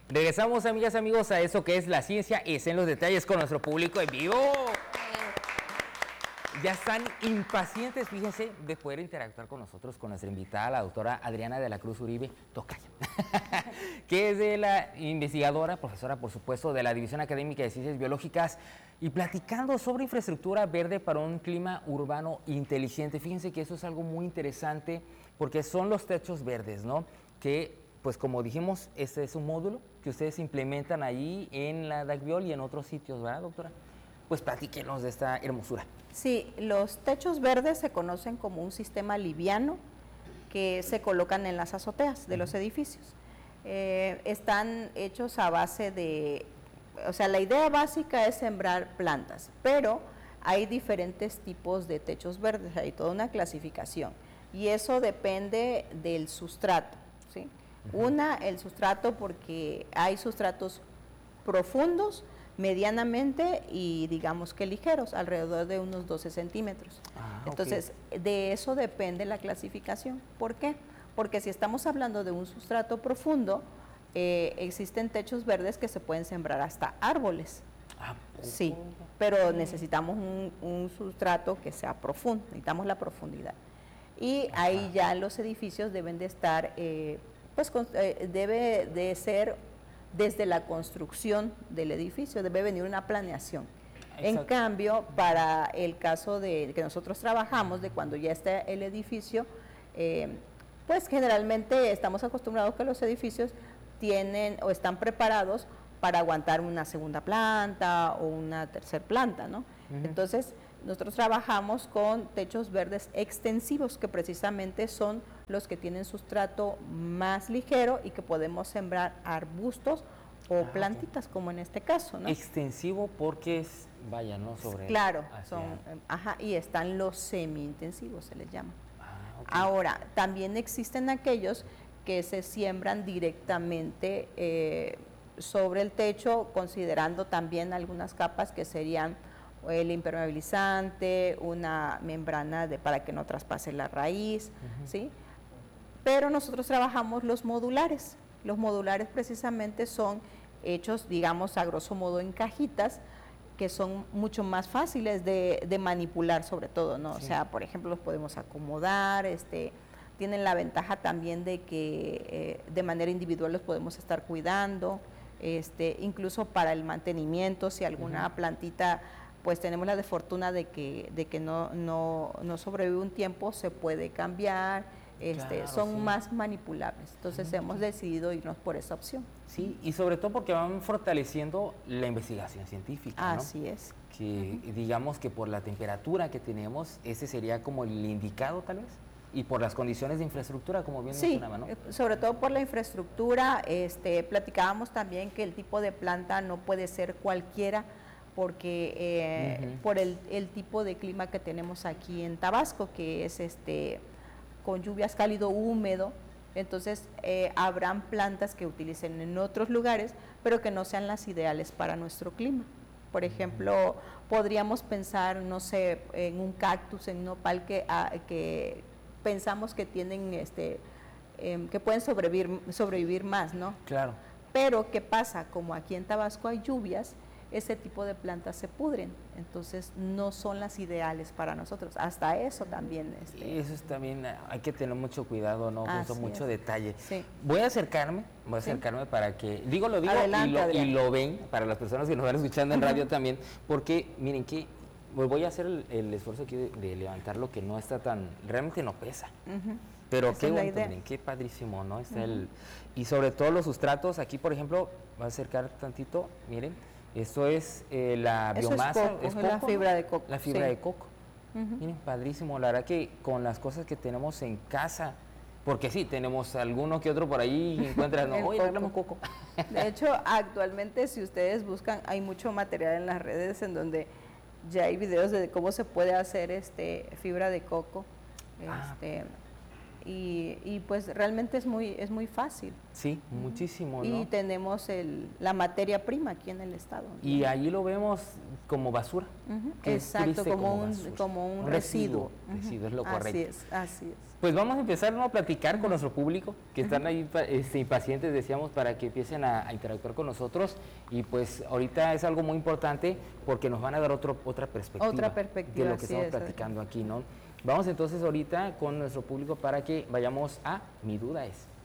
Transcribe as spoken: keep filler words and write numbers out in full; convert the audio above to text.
Regresamos, amigas, amigos, a eso que es la ciencia es en los detalles con nuestro público en vivo. Ya están impacientes, fíjense, de poder interactuar con nosotros, con nuestra invitada, la doctora Adriana de la Cruz Uribe Tocaya, que es de la investigadora, profesora, por supuesto, de la División Académica de Ciencias Biológicas, y platicando sobre infraestructura verde para un clima urbano inteligente. Fíjense que eso es algo muy interesante, porque son los techos verdes, ¿no? Que, pues como dijimos, este es un módulo que ustedes implementan ahí en la DACBIOL y en otros sitios, ¿verdad, doctora? Pues platíquenos de esta hermosura. Sí, los techos verdes se conocen como un sistema liviano que se colocan en las azoteas de uh-huh. los edificios. Eh, están hechos a base de, o sea, la idea básica es sembrar plantas, pero hay diferentes tipos de techos verdes, hay toda una clasificación y eso depende del sustrato, ¿sí? Uh-huh. Una, el sustrato, porque hay sustratos profundos, medianamente y digamos que ligeros, alrededor de unos doce centímetros. Ah, Entonces, okay. de eso depende la clasificación. ¿Por qué? Porque si estamos hablando de un sustrato profundo, eh, existen techos verdes que se pueden sembrar hasta árboles. Ah, sí, pero necesitamos un, un sustrato que sea profundo, necesitamos la profundidad. Y Ajá. ahí ya los edificios deben de estar, eh, pues eh, debe de ser desde la construcción del edificio, debe venir una planeación. Exacto. En cambio, para el caso de que nosotros trabajamos, de cuando ya está el edificio, eh, pues generalmente estamos acostumbrados que los edificios tienen o están preparados para aguantar una segunda planta o una tercera planta, ¿no? Uh-huh. Entonces, nosotros trabajamos con techos verdes extensivos, que precisamente son los que tienen sustrato más ligero y que podemos sembrar arbustos o ah, plantitas, okay. como en este caso, ¿no? Extensivo porque es, vaya, ¿no? Sobre claro, hacia... son, ajá, y están los semi-intensivos, se les llama. Ah, okay. Ahora, también existen aquellos que se siembran directamente eh, sobre el techo, considerando también algunas capas que serían el impermeabilizante, una membrana de, para que no traspase la raíz, uh-huh. ¿sí? Pero nosotros trabajamos los modulares. Los modulares precisamente son hechos, digamos, a grosso modo en cajitas, que son mucho más fáciles de, de manipular sobre todo, ¿no? Sí. O sea, por ejemplo, los podemos acomodar, este, tienen la ventaja también de que eh, de manera individual los podemos estar cuidando, este, incluso para el mantenimiento, si alguna uh-huh. plantita, pues tenemos la desfortuna de que, de que no, no, no sobrevive un tiempo, se puede cambiar, este, claro, son sí. más manipulables. Entonces uh-huh. hemos decidido irnos por esa opción. Sí, y sobre todo porque van fortaleciendo la investigación científica, Así ¿no? es. Que uh-huh. digamos que por la temperatura que tenemos, ese sería como el indicado tal vez, y por las condiciones de infraestructura, como bien sí, mencionaba, ¿no? Sobre todo por la infraestructura, este, platicábamos también que el tipo de planta no puede ser cualquiera, porque eh, uh-huh. por el, el tipo de clima que tenemos aquí en Tabasco, que es este con lluvias cálido húmedo, entonces eh, habrán plantas que utilicen en otros lugares, pero que no sean las ideales para nuestro clima. Por ejemplo, podríamos pensar, no sé, en un cactus, en un nopal que, ah, que pensamos que tienen, este, eh, que pueden sobrevivir, sobrevivir más, ¿no? Claro. Pero, ¿qué pasa? Como aquí en Tabasco hay lluvias, ese tipo de plantas se pudren, entonces no son las ideales para nosotros, hasta eso también. Este... Eso es también, hay que tener mucho cuidado, ¿no? Con mucho es. detalle. Sí. Voy a acercarme, voy a sí. acercarme para que, digo, lo digo Adelante, y, lo, y lo ven, para las personas que nos van escuchando en radio también, porque miren que voy a hacer el, el esfuerzo aquí de, de levantar lo que no está tan, realmente no pesa. Uh-huh. Pero esa qué bonito, miren, qué padrísimo, ¿no? Está uh-huh. el, y sobre todo los sustratos, aquí por ejemplo, voy a acercar tantito, miren. Esto es eh, la Eso biomasa, es, coco, es coco, la fibra de coco. La fibra sí. de coco. Uh-huh. Miren, padrísimo. La verdad que con las cosas que tenemos en casa, porque sí, tenemos alguno que otro por ahí y encuentran, no, oye, hablamos coco. De hecho, actualmente si ustedes buscan, hay mucho material en las redes en donde ya hay videos de cómo se puede hacer este fibra de coco. Ah. Este, y, y pues realmente es muy, es muy fácil. Sí, muchísimo, Y ¿no? tenemos el, la materia prima aquí en el estado. Y ahí lo vemos como basura. Ujú, que es exacto, triste como, un, basura. como un, Un residuo. residuo, residuo es lo Así correcto. es, así es. Pues vamos a empezar, ¿no?, a platicar con nuestro público, que están ahí pa- este, impacientes, decíamos, para que empiecen a, a interactuar con nosotros. Y pues ahorita es algo muy importante porque nos van a dar otro, otra perspectiva. Otra perspectiva, de lo que así estamos es. platicando aquí, ¿no? Vamos entonces ahorita con nuestro público para que vayamos a Mi Duda Es.